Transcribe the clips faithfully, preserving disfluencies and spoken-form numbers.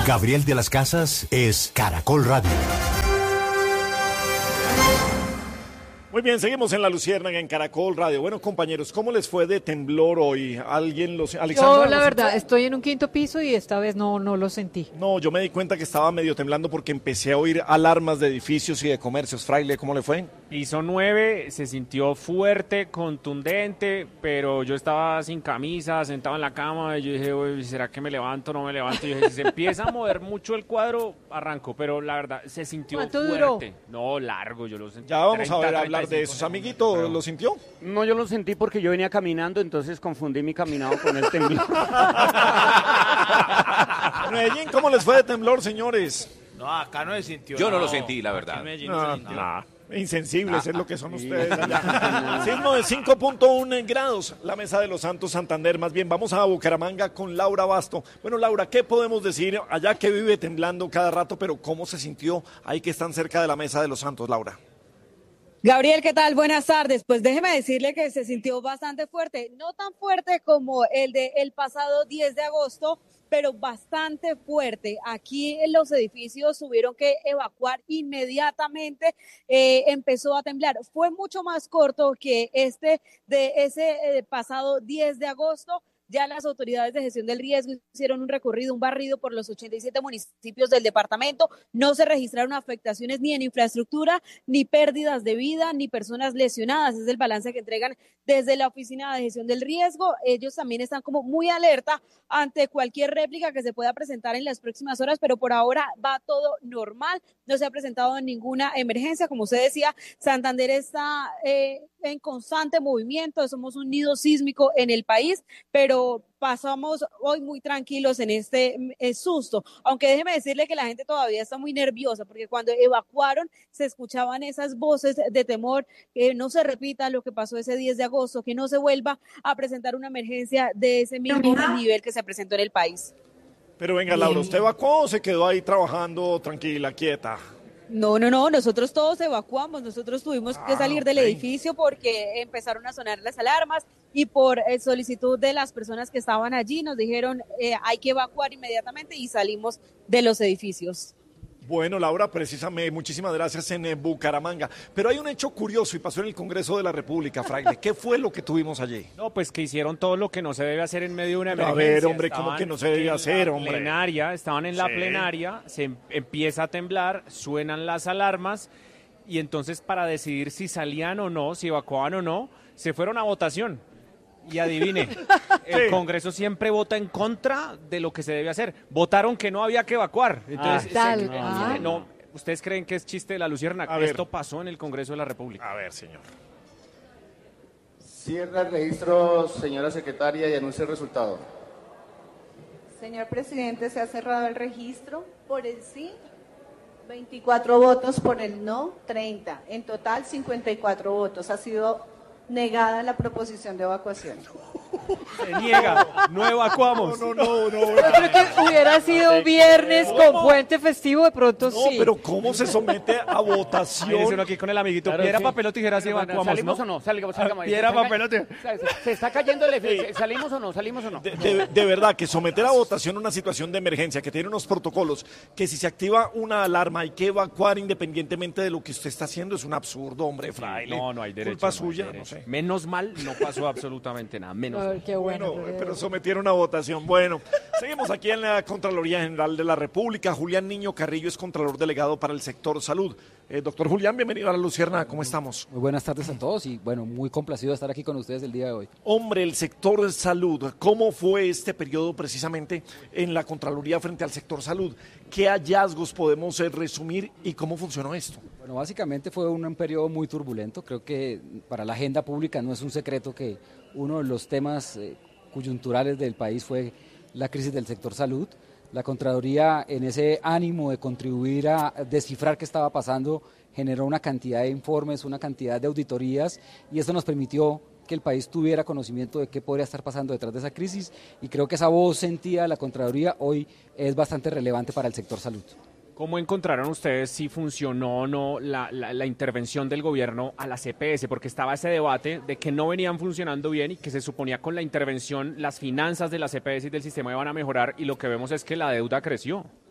Gabriel de las Casas es Caracol Radio. Muy bien, seguimos en La Luciérnaga, en Caracol Radio. Bueno, compañeros, ¿cómo les fue de temblor hoy? ¿Alguien los... Alexandra, yo, la verdad, sintió? Estoy en un quinto piso y esta vez no, no lo sentí. No, yo me di cuenta que estaba medio temblando porque empecé a oír alarmas de edificios y de comercios. Fraile, ¿cómo le fue? Piso nueve, se sintió fuerte, contundente, pero yo estaba sin camisa, sentado en la cama, y yo dije, uy, ¿será que me levanto o no me levanto? Y yo dije, si se empieza a mover mucho el cuadro, arranco, pero la verdad, se sintió ¿Cuánto fuerte. duró? No, largo, yo lo sentí. Ya vamos treinta, a ver, hablar de esos amiguitos, pero... ¿lo sintió? No, yo lo sentí porque yo venía caminando, entonces confundí mi caminado con el temblor. Medellín, ¿cómo les fue de temblor, señores? No, acá no se sintió. Yo no, no lo sentí, la verdad. No, no, no. Insensibles ah, es lo que son sí. ustedes allá. Sismo de cinco punto uno grados, la Mesa de los Santos Santander. Más bien, vamos a Bucaramanga con Laura Basto. Bueno, Laura, ¿qué podemos decir allá que vive temblando cada rato, pero cómo se sintió ahí que están cerca de la Mesa de los Santos, Laura? Gabriel, ¿qué tal? Buenas tardes. Pues déjeme decirle que se sintió bastante fuerte, no tan fuerte como el de el pasado diez de agosto, pero bastante fuerte. Aquí en los edificios tuvieron que evacuar inmediatamente, eh, empezó a temblar. Fue mucho más corto que este de ese eh, pasado diez de agosto. Ya las autoridades de gestión del riesgo hicieron un recorrido, un barrido por los ochenta y siete municipios del departamento. No se registraron afectaciones ni en infraestructura, ni pérdidas de vida, ni personas lesionadas. Es el balance que entregan desde la Oficina de Gestión del Riesgo. Ellos también están como muy alerta ante cualquier réplica que se pueda presentar en las próximas horas, pero por ahora va todo normal. No se ha presentado ninguna emergencia. Como usted decía, Santander está eh, en constante movimiento. Somos un nido sísmico en el país, pero pasamos hoy muy tranquilos en este eh, susto, aunque déjeme decirle que la gente todavía está muy nerviosa, porque cuando evacuaron se escuchaban esas voces de temor, que no se repita lo que pasó ese diez de agosto, que no se vuelva a presentar una emergencia de ese mismo nivel que se presentó en el país. Pero venga, Laura, ¿usted evacuó o se quedó ahí trabajando tranquila, quieta? No, no, no, nosotros todos evacuamos, nosotros tuvimos que salir ah, okay. del edificio porque empezaron a sonar las alarmas y por eh, solicitud de las personas que estaban allí nos dijeron eh, hay que evacuar inmediatamente y salimos de los edificios. Bueno, Laura, precisamente, muchísimas gracias en eh, Bucaramanga. Pero hay un hecho curioso y pasó en el Congreso de la República, Fraile. ¿Qué fue lo que tuvimos allí? No, pues que hicieron todo lo que no se debe hacer en medio de una emergencia. A ver, hombre, estaban ¿cómo que no se debe hacer, hombre? Plenaria, estaban en la sí. plenaria, se em- empieza a temblar, suenan las alarmas y entonces para decidir si salían o no, si evacuaban o no, se fueron a votación. Y adivine, el sí. Congreso siempre vota en contra de lo que se debe hacer. Votaron que no había que evacuar. Entonces, ah, tal, se, ah. no, ¿ustedes creen que es chiste de la Luciérnaga? Esto pasó en el Congreso de la República. A ver, señor. Cierra el registro, señora secretaria, y anuncia el resultado. Señor presidente, se ha cerrado el registro. Por el sí, veinticuatro votos, por el no, treinta. En total, cincuenta y cuatro votos. Ha sido negada la proposición de evacuación. Se niega, no evacuamos. No, no, no, no. Yo creo que hubiera sido viernes con puente festivo, de pronto no, sí. Pero ¿cómo se somete a votación? Aquí con el amiguito, claro, piedra, sí. papel o tijera, si evacuamos, ¿salimos ¿no? o no? Salgamos, salgamos. Piedra, papel o tijera. Se, se está cayendo el efecto. ¿Salimos o no? ¿Salimos o no? De, de, de verdad, que someter a votación una situación de emergencia que tiene unos protocolos, que si se activa una alarma hay que evacuar independientemente de lo que usted está haciendo, es un absurdo, hombre, Fraile. No, no hay derecho. Culpa no suya, hay no sé. Menos mal, no pasó absolutamente nada, menos Ay, mal. qué bueno, bueno, pero sometieron a votación. Bueno, seguimos aquí en la Contraloría General de la República. Julián Niño Carrillo es Contralor Delegado para el sector salud. Eh, doctor Julián, bienvenido a La Luciérnaga, ¿cómo estamos? Muy buenas tardes a todos y bueno, muy complacido de estar aquí con ustedes el día de hoy. Hombre, el sector salud, ¿cómo fue este periodo precisamente en la Contraloría frente al sector salud? ¿Qué hallazgos podemos eh, resumir y cómo funcionó esto? Bueno, básicamente fue un, un periodo muy turbulento. Creo que para la agenda pública no es un secreto que uno de los temas eh, coyunturales del país fue la crisis del sector salud. La Contraloría, en ese ánimo de contribuir a descifrar qué estaba pasando, generó una cantidad de informes, una cantidad de auditorías y eso nos permitió que el país tuviera conocimiento de qué podría estar pasando detrás de esa crisis y creo que esa voz sentida de la Contraloría hoy es bastante relevante para el sector salud. ¿Cómo encontraron ustedes si funcionó o no la, la, la intervención del gobierno a la C P S? Porque estaba ese debate de que no venían funcionando bien y que se suponía con la intervención las finanzas de la C P S y del sistema iban a mejorar y lo que vemos es que la deuda creció.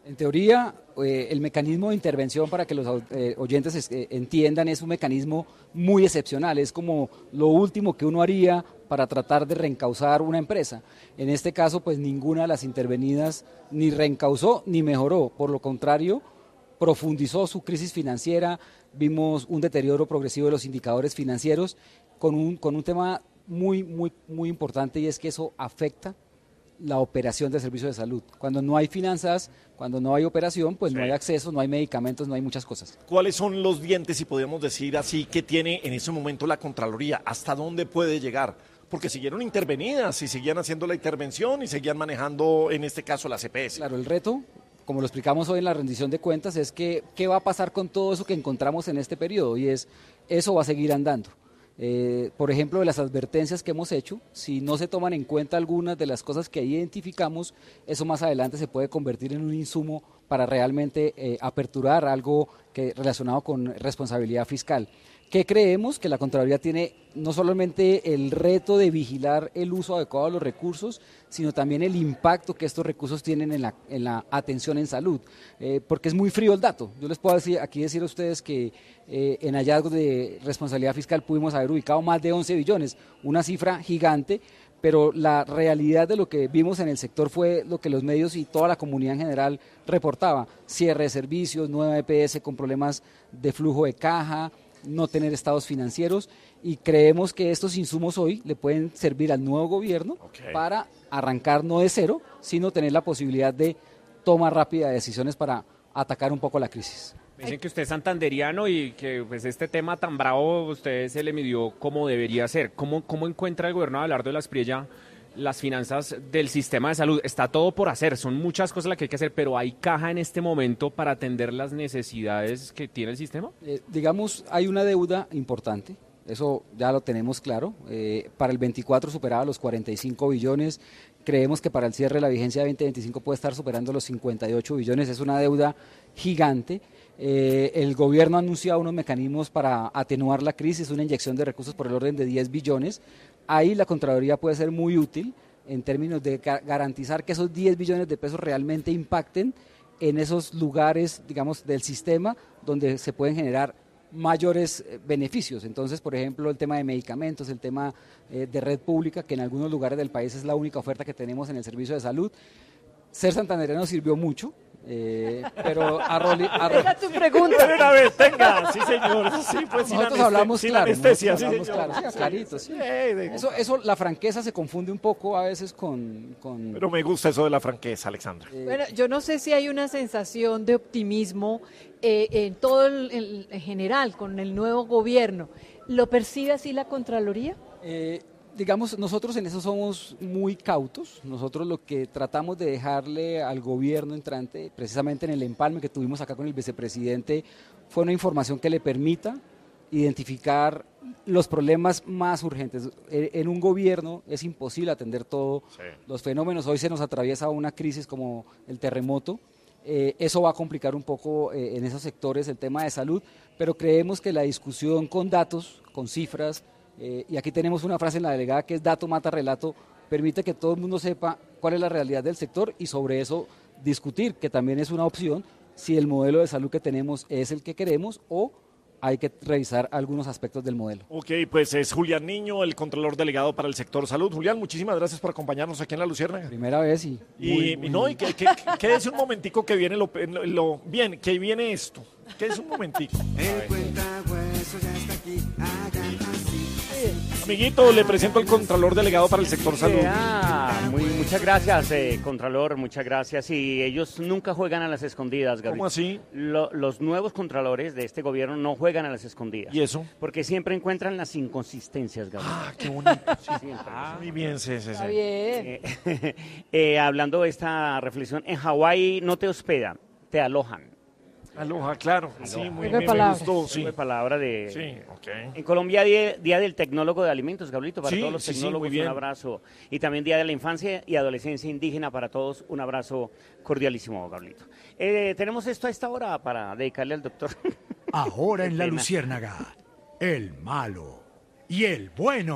En teoría, eh, el mecanismo de intervención, para que los eh, oyentes eh, entiendan, es un mecanismo muy excepcional, es como lo último que uno haría para tratar de reencauzar una empresa. En este caso, pues ninguna de las intervenidas ni reencauzó ni mejoró, por lo contrario, profundizó su crisis financiera, vimos un deterioro progresivo de los indicadores financieros con un, con un tema muy, muy, muy importante, y es que eso afecta la operación del servicio de salud. Cuando no hay finanzas, cuando no hay operación, pues sí. no hay acceso, no hay medicamentos, no hay muchas cosas. ¿Cuáles son los dientes, si podríamos decir así, que tiene en ese momento la Contraloría? ¿Hasta dónde puede llegar? Porque siguieron intervenidas y seguían haciendo la intervención y seguían manejando, en este caso, la C P S. Claro, el reto, como lo explicamos hoy en la rendición de cuentas, es que qué va a pasar con todo eso que encontramos en este periodo, y es, eso va a seguir andando. Eh, por ejemplo, de las advertencias que hemos hecho, si no se toman en cuenta algunas de las cosas que identificamos, eso más adelante se puede convertir en un insumo para realmente eh, aperturar algo que, relacionado con responsabilidad fiscal. ¿Qué creemos? Que la Contraloría tiene no solamente el reto de vigilar el uso adecuado de los recursos, sino también el impacto que estos recursos tienen en la, en la atención en salud, eh, porque es muy frío el dato. Yo les puedo decir, aquí decir a ustedes que eh, en hallazgos de responsabilidad fiscal pudimos haber ubicado más de once billones, una cifra gigante, pero la realidad de lo que vimos en el sector fue lo que los medios y toda la comunidad en general reportaba: cierre de servicios, nueva E P S con problemas de flujo de caja, no tener estados financieros, y creemos que estos insumos hoy le pueden servir al nuevo gobierno okay. para arrancar no de cero, sino tener la posibilidad de toma rápida de decisiones para atacar un poco la crisis. Dicen que usted es santanderiano y que pues este tema tan bravo usted se le midió como debería ser. ¿Cómo, cómo encuentra el gobierno de Abelardo de la Espriella las finanzas del sistema de salud? Está todo por hacer, son muchas cosas las que hay que hacer, pero ¿hay caja en este momento para atender las necesidades que tiene el sistema? Eh, digamos, hay una deuda importante, eso ya lo tenemos claro. Eh, para el veinticuatro superaba los cuarenta y cinco billones, creemos que para el cierre de la vigencia de veinte veinticinco puede estar superando los cincuenta y ocho billones, es una deuda gigante. Eh, el gobierno ha anunciado unos mecanismos para atenuar la crisis, una inyección de recursos por el orden de diez billones. Ahí la Contraloría puede ser muy útil en términos de garantizar que esos diez billones de pesos realmente impacten en esos lugares, digamos, del sistema donde se pueden generar mayores beneficios. Entonces, por ejemplo, el tema de medicamentos, el tema eh, de red pública, que en algunos lugares del país es la única oferta que tenemos en el servicio de salud. Ser santandereano sirvió mucho. Eh, pero a Roli, a Roli. Esa es tu pregunta. Una vez, tenga, sí señor, sí, pues sin nosotros anest- hablamos sin claro, anestesia, nosotros sí, hablamos señor. claro, sí, clarito, sí. Sí, digo. Eso, eso, la franqueza se confunde un poco a veces con... con Pero me gusta eso de la franqueza, Alexandra. eh, Bueno, yo no sé si hay una sensación de optimismo eh, en todo el, el- en general con el nuevo gobierno. ¿Lo percibe así la Contraloría? Eh, digamos, nosotros en eso somos muy cautos. Nosotros lo que tratamos de dejarle al gobierno entrante, precisamente en el empalme que tuvimos acá con el vicepresidente, fue una información que le permita identificar los problemas más urgentes. En un gobierno es imposible atender todo. Sí. Los fenómenos, hoy se nos atraviesa una crisis como el terremoto. Eh, eso va a complicar un poco eh, en esos sectores el tema de salud, pero creemos que la discusión con datos, con cifras, Eh, y aquí tenemos una frase en la delegada que es dato mata relato, permite que todo el mundo sepa cuál es la realidad del sector y sobre eso discutir, que también es una opción, si el modelo de salud que tenemos es el que queremos o hay que revisar algunos aspectos del modelo. Ok, pues es Julián Niño, el Contralor Delegado para el Sector Salud. Julián, muchísimas gracias por acompañarnos aquí en La Luciérnaga. Primera vez y... Y, muy, y muy no, bien. y que, que, que- quédese un momentico que viene lo, lo, lo- bien, que viene esto. Quédese un momentico. El cuentahueso ya está aquí, hagan así. Amiguito, le presento al Contralor Delegado para el Sector Salud. Ah, muy, muchas gracias, eh, Contralor, muchas gracias. Y ellos nunca juegan a las escondidas, Gabriel. ¿Cómo así? Lo- los nuevos contralores de este gobierno no juegan a las escondidas. ¿Y eso? Porque siempre encuentran las inconsistencias, Gabriel. Ah, qué bonito. Sí, Siempre. muy bien, sí, sí, Está sí. bien. Eh, eh, hablando de esta reflexión, en Hawái no te hospedan, te alojan. Aloha, claro. Sí, muy Juego de bien, me palabras. gustó, sí. Fue palabra de... Sí, ok. En Colombia, día, día del Tecnólogo de Alimentos, Gabrielito, para Sí, todos los sí, sí, tecnólogos, muy bien. un abrazo. Y también Día de la Infancia y Adolescencia Indígena para todos, un abrazo cordialísimo, Gabrielito. Eh, tenemos esto a esta hora para dedicarle al doctor. Ahora Qué en La pena. Luciérnaga, el malo y el bueno.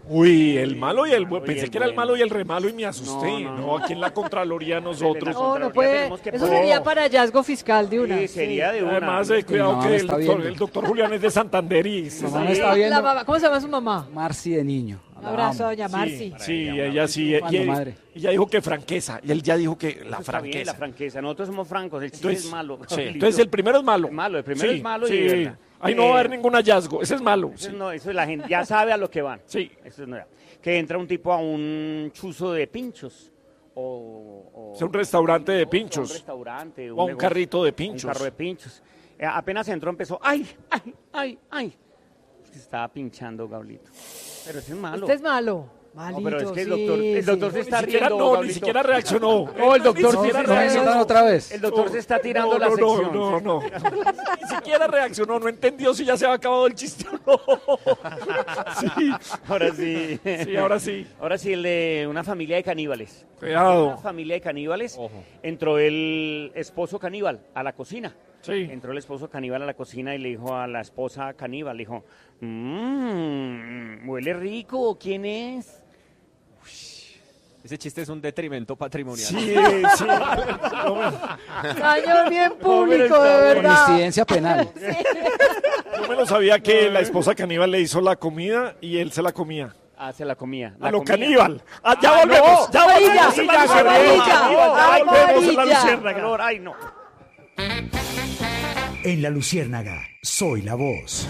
Uy, el malo y el bueno. y Pensé el que era el bueno. malo y el re malo y me asusté. No, No, no, no. aquí en la Contraloría nosotros. No, no Contraloría puede. tenemos que Eso poner- sería para hallazgo fiscal de una. Sí, sería de una. Además, eh, cuidado mamá que me el está doctor, viendo. el doctor Julián es de Santander y... Mi mamá me está Sí, viendo. la mamá- ¿Cómo se llama su mamá? Marci de niño. Un abrazo a doña Sí, Marci. sí, ella sí. Cuando, Y, madre. ella dijo que franqueza. Y él ya dijo que la Eso está bien, franqueza. la franqueza. Nosotros somos francos, el chiste Entonces, es malo. sí, entonces el primero es malo. Es malo, el primero Sí, es malo y sí. de verdad. Ahí no va a haber Eh, ningún hallazgo. Ese es malo. Eso sí. no, eso la gente ya sabe a lo que van. Sí. Eso no, que entra un tipo a un chuzo de pinchos. O, o- Es un restaurante de o pinchos. Un restaurante. O a un negocio, carrito de pinchos. Un carro de pinchos. Eh, apenas entró, empezó. ¡Ay, ay, ay, ay! Se estaba pinchando, Gablito. Pero ese es malo. Este es malo. No, Malito, pero es que el sí, doctor, el doctor sí. se está Ni siquiera, riendo. no, ni Gablito. siquiera reaccionó. No, el doctor Ni sí siquiera se ¿No me reaccionó. invitan otra vez? El doctor se está tirando no, la no, sección. No, no, no. Ni siquiera reaccionó, no entendió si ya se había acabado el chiste o no. Sí, Ahora sí. sí, ahora sí. Ahora sí, el de una familia de caníbales. Una Cuidado. familia de caníbales. Ojo. Entró el esposo caníbal a la cocina. Sí. Entró el esposo caníbal a la cocina y le dijo a la esposa caníbal, le dijo, mmm, huele rico, ¿quién es? Ese chiste es un detrimento patrimonial. Sí, sí. No, me- Daño bien público, está de bueno. verdad. Coincidencia penal. no me lo sabía que la esposa caníbal le hizo la comida y él se la comía. Ah, se la comía. A la lo comía. caníbal. Ah, ya Ah, volvemos. no. Ya Amarilla, volvemos. en la amarilla, Luciérnaga. Ya volvemos en la amarilla. Luciérnaga. Calor, ay, no. En la Luciérnaga, soy la voz.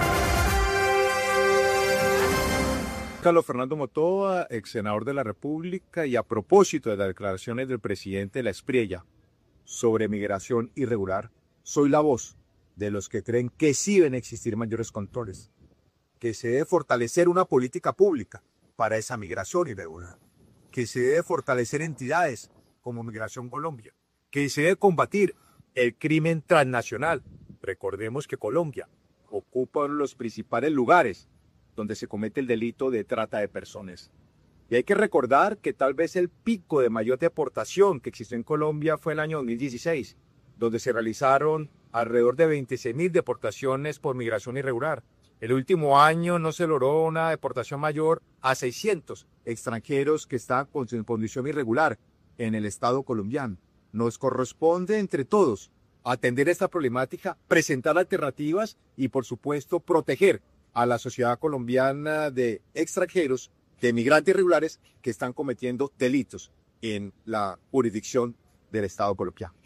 Carlos Fernando Motoa, ex senador de la República, y a propósito de las declaraciones del presidente de la Espriella sobre migración irregular, soy la voz de los que creen que sí deben existir mayores controles, que se debe fortalecer una política pública para esa migración irregular, que se debe fortalecer entidades como Migración Colombia, que se debe combatir el crimen transnacional. Recordemos que Colombia ocupa uno de los principales lugares donde se comete el delito de trata de personas. Y hay que recordar que tal vez el pico de mayor deportación que existió en Colombia fue en el año dos mil dieciséis, donde se realizaron alrededor de veintiséis mil deportaciones por migración irregular. El último año no se logró una deportación mayor a seiscientos extranjeros que están con su condición irregular en el Estado colombiano. Nos corresponde entre todos atender esta problemática, presentar alternativas y, por supuesto, proteger a la sociedad colombiana de extranjeros, de migrantes irregulares que están cometiendo delitos en la jurisdicción del Estado colombiano.